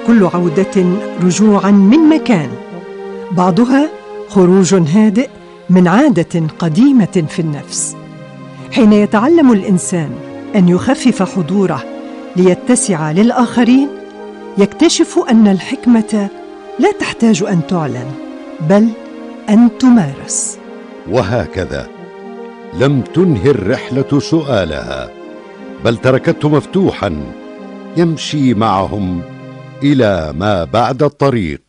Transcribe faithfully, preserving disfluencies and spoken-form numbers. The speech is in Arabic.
كل عودة رجوعا من مكان، بعضها خروج هادئ من عادة قديمة في النفس. حين يتعلم الإنسان أن يخفف حضوره ليتسع للآخرين، يكتشف أن الحكمة لا تحتاج أن تعلن، بل أن تمارس. وهكذا لم تنهي الرحلة سؤالها، بل تركته مفتوحا يمشي معهم إلى ما بعد الطريق.